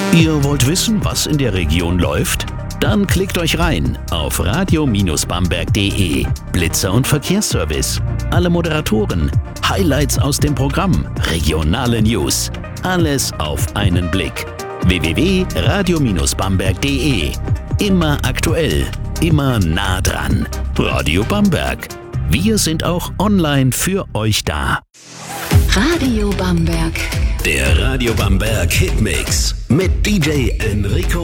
Ihr wollt wissen, was in der Region läuft? Dann klickt euch rein auf radio-bamberg.de. Blitzer und Verkehrsservice, alle Moderatoren, Highlights aus dem Programm, regionale News. Alles auf einen Blick. www.radio-bamberg.de. Immer aktuell, immer nah dran. Radio Bamberg. Wir sind auch online für euch da. Radio Bamberg. Der Radio Bamberg Hitmix mit DJ Enrico.